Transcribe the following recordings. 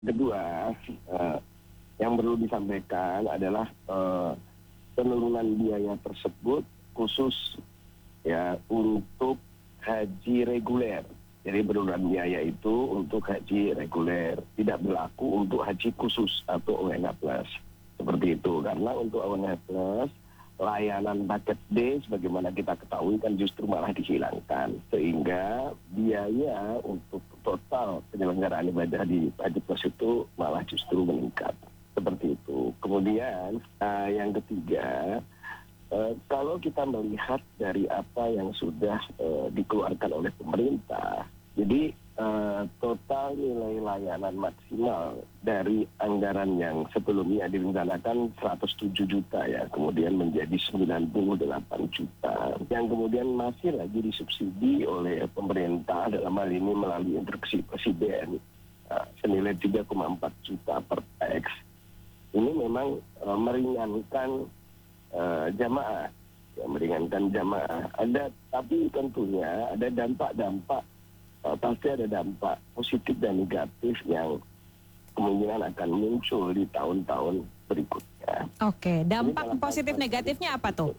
Kedua, yang perlu disampaikan adalah penurunan biaya tersebut khusus ya untuk haji reguler. Jadi penurunan biaya itu untuk haji reguler, tidak berlaku untuk haji khusus atau ONH plus. Seperti itu, karena untuk ONH plus layanan paket D sebagaimana kita ketahui kan justru malah dihilangkan, sehingga biaya untuk total penyelenggaraan ibadah di Haji Plus itu malah justru meningkat. Seperti itu. Kemudian yang ketiga, kalau kita melihat dari apa yang sudah dikeluarkan oleh pemerintah, jadi total nilai layanan maksimal dari anggaran yang sebelumnya direncanakan 107 juta ya, kemudian menjadi 98 juta, yang kemudian masih lagi disubsidi oleh pemerintah dalam hal ini melalui instruksi Presiden senilai 3,4 juta per teks. Ini memang meringankan jamaah, ya, meringankan jamaah. Tapi tentunya ada dampak-dampak, pasti ada dampak positif dan negatif yang kemungkinan akan muncul di tahun-tahun berikutnya. Oke, dampak positif negatifnya apa tuh?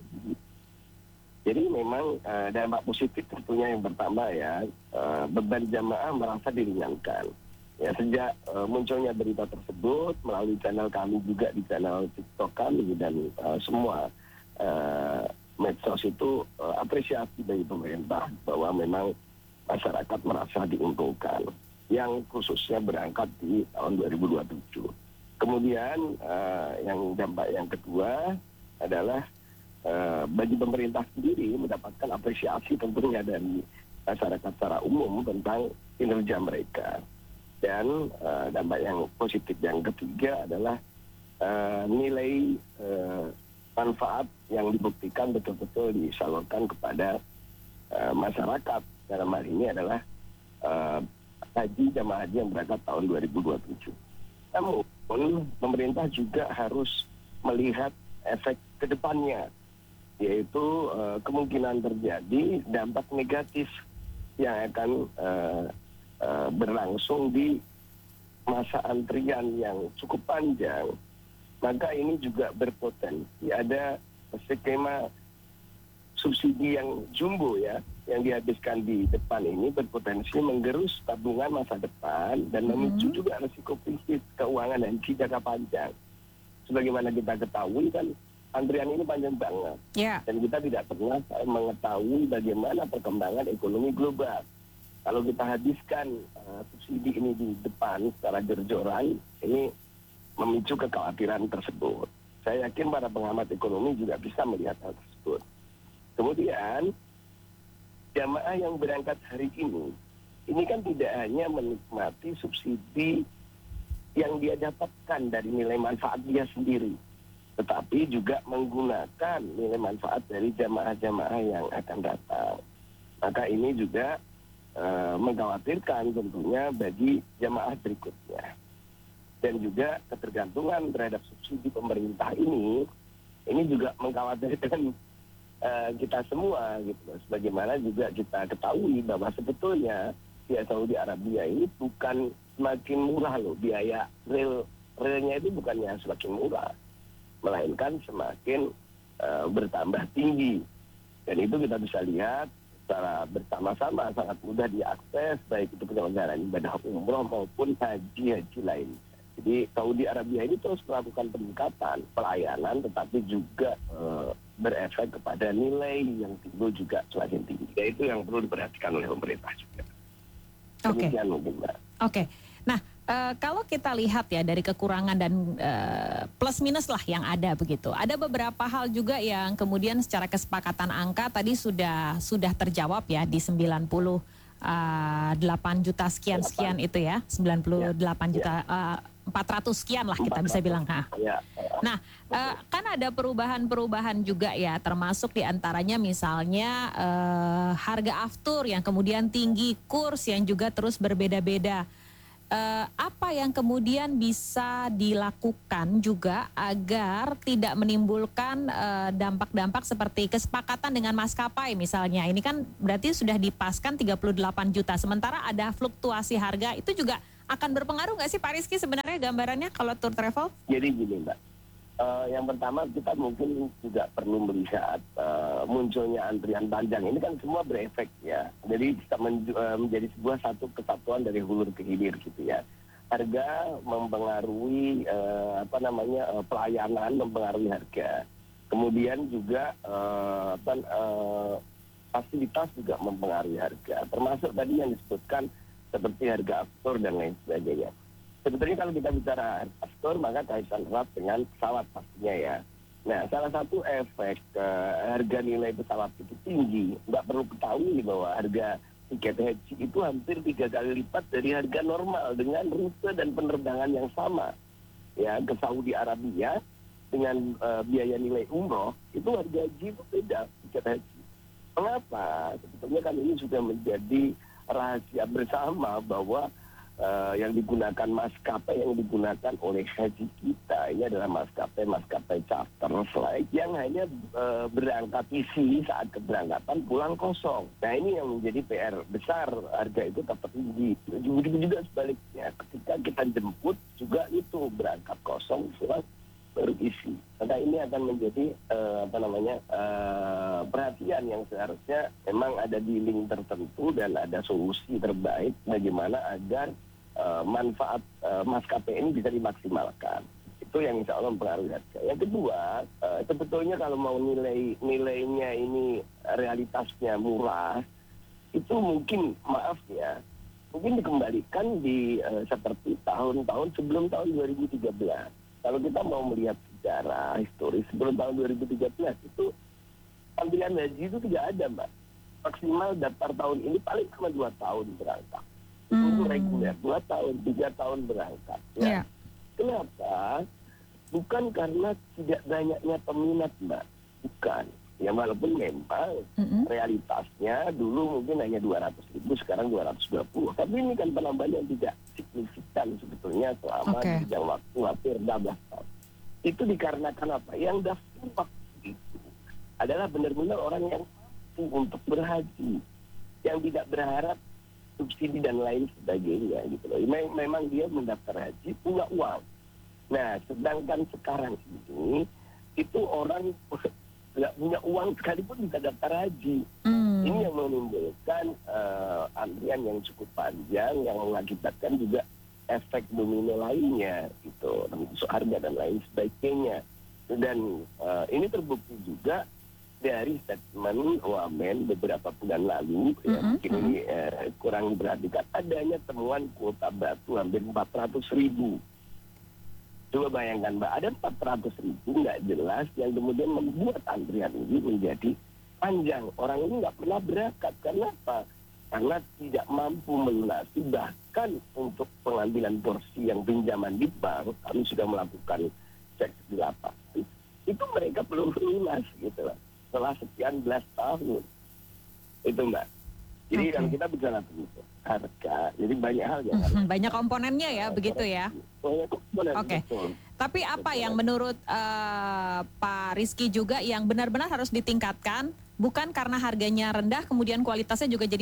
Jadi memang dampak positif tentunya yang pertama ya, beban jamaah merasa diringankan. Ya, sejak munculnya berita tersebut melalui channel kami juga di channel TikTok kami dan semua medsos itu apresiasi dari pemerintah bahwa memang masyarakat merasa diuntungkan, yang khususnya berangkat di tahun 2027. Kemudian yang dampak yang kedua adalah bagi pemerintah sendiri mendapatkan apresiasi tentunya dari masyarakat secara umum tentang kinerja mereka. Dan dampak yang positif yang ketiga adalah nilai manfaat yang dibuktikan betul-betul disalurkan kepada masyarakat. Dalam hal ini adalah jamaah haji yang berangkat tahun 2027. Namun pemerintah juga harus melihat efek ke depannya, yaitu kemungkinan terjadi dampak negatif yang akan berlangsung di masa antrian yang cukup panjang. Maka ini juga berpotensi ada skema subsidi yang jumbo ya, yang dihabiskan di depan ini berpotensi menggerus tabungan masa depan dan memicu juga risiko krisis keuangan dan jangka panjang. Sebagaimana kita ketahui kan antrian ini panjang banget, dan kita tidak pernah mengetahui bagaimana perkembangan ekonomi global. Kalau kita habiskan subsidi ini di depan secara jor-joran, ini memicu kekhawatiran tersebut. Saya yakin para pengamat ekonomi juga bisa melihat hal tersebut. Kemudian jamaah yang berangkat hari ini kan tidak hanya menikmati subsidi yang dia dapatkan dari nilai manfaat dia sendiri, tetapi juga menggunakan nilai manfaat dari jamaah-jamaah yang akan datang. Maka ini juga mengkhawatirkan tentunya bagi jamaah berikutnya. Dan juga ketergantungan terhadap subsidi pemerintah ini juga mengkhawatirkan kita semua gitu. Sebagaimana juga kita ketahui bahwa sebetulnya di Saudi Arabia ini bukan semakin murah loh, biaya realnya itu bukannya semakin murah, melainkan semakin bertambah tinggi. Dan itu kita bisa lihat secara bersama-sama sangat mudah diakses, baik itu penyelenggaraan ibadah umroh maupun haji lain. Jadi Saudi Arabia ini terus melakukan peningkatan pelayanan, tetapi juga berefek kepada nilai yang timbul juga semakin tinggi. Itu yang perlu diperhatikan oleh pemerintah juga. Demikian mungkin, Mbak. Oke. Nah, kalau kita lihat ya dari kekurangan dan plus minus lah yang ada begitu. Ada beberapa hal juga yang kemudian secara kesepakatan angka tadi sudah terjawab ya di 98 juta sekian itu ya, 98 juta 400 sekian lah kita bisa bilang. Nah, kan ada perubahan-perubahan juga ya, termasuk diantaranya misalnya harga aftur yang kemudian tinggi, kurs yang juga terus berbeda-beda. Apa yang kemudian bisa dilakukan juga agar tidak menimbulkan dampak-dampak seperti kesepakatan dengan maskapai misalnya. Ini kan berarti sudah dipaskan 38 juta, sementara ada fluktuasi harga, itu juga akan berpengaruh nggak sih Pak Rizky sebenarnya gambarannya kalau tour travel? Jadi gini Mbak, yang pertama kita mungkin juga perlu melihat munculnya antrian panjang ini kan semua berefek ya. Jadi bisa menjadi sebuah satu kesatuan dari hulu ke hilir gitu ya. Harga mempengaruhi pelayanan mempengaruhi harga. Kemudian juga fasilitas juga mempengaruhi harga. Termasuk tadi yang disebutkan seperti harga aftur dan lain sebagainya. Sebetulnya kalau kita bicara aftur maka kaitan erat dengan pesawat pastinya ya. Nah, salah satu efek harga nilai pesawat itu tinggi. Nggak perlu ketahui bahwa harga tiket haji itu hampir 3 kali lipat dari harga normal dengan rute dan penerbangan yang sama. Ya, ke Saudi Arabia dengan biaya nilai umroh itu harga haji itu beda tiket haji. Mengapa? Sebetulnya kan ini sudah menjadi rahasia bersama bahwa yang digunakan maskapai yang digunakan oleh haji kita ini adalah maskapai charter flight yang hanya berangkat isi saat keberangkatan pulang kosong. Nah ini yang menjadi PR besar, harga itu tetap tinggi. Begitu juga sebaliknya, ketika kita jemput juga itu berangkat kosong pulang baru isi. Maka ini akan menjadi perhatian yang seharusnya memang ada di link tertentu dan ada solusi terbaik bagaimana agar manfaat maskapai ini bisa dimaksimalkan. Itu yang insya Allah mempengaruhi harga. Yang kedua, sebetulnya kalau mau nilainya ini realitasnya murah, itu mungkin maaf ya, mungkin dikembalikan di seperti tahun-tahun sebelum tahun 2013. Kalau kita mau melihat sejarah historis sebelum tahun 2013 itu panggilan haji itu tidak ada Mbak. Maksimal daftar tahun ini paling cuma 2 tahun berangkat. Itu reguler 2 tahun, 3 tahun berangkat. Ya. Yeah. Kenapa? Bukan karena tidak banyaknya peminat Mbak. Bukan. Ya walaupun memang realitasnya dulu mungkin hanya 200.000, sekarang 220. Tapi ini kan penambahan yang tidak signifikan sebetulnya selama jangka waktu hampir 16 tahun. Itu dikarenakan apa? Yang daftar waktu itu adalah benar-benar orang yang mampu untuk berhaji, yang tidak berharap subsidi dan lain sebagainya gitu loh. Memang dia mendaftar haji punya uang. Nah, sedangkan sekarang ini itu orang nggak punya uang sekalipun bisa daftar haji. Ini yang menimbulkan antrian yang cukup panjang yang mengakibatkan juga efek domino lainnya gitu, termasuk harga dan lain sebagainya. Dan ini terbukti juga dari statement Wamen beberapa bulan lalu, ya, mungkin ini kurang diperhatikan, adanya temuan kuota batu hampir 400.000. Coba bayangkan Mbak, ada 400.000 nggak jelas yang kemudian membuat antrian ini menjadi panjang. Orang ini nggak pernah berangkat. Karena apa? Karena tidak mampu melunasi, bahkan untuk pengambilan porsi yang pinjaman di bank, kami sudah melakukan cek di lapangan, itu mereka belum lunas gitu lah. Setelah sekian belas tahun. Itu Mbak. Jadi kalau kita bicara begitu, harga, jadi banyak hal yang banyak komponennya ya, begitu ya. Oke. Tapi apa yang menurut Pak Rizky juga yang benar-benar harus ditingkatkan, bukan karena harganya rendah, kemudian kualitasnya juga jadi